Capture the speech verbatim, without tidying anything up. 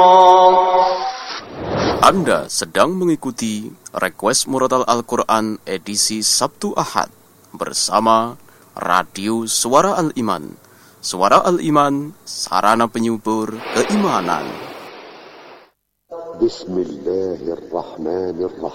Anda sedang mengikuti Request Murotal Al-Quran edisi Sabtu Ahad bersama Radio Suara Al-Iman. Suara Al-Iman, sarana penyubur keimanan. Bismillahirrahmanirrahim.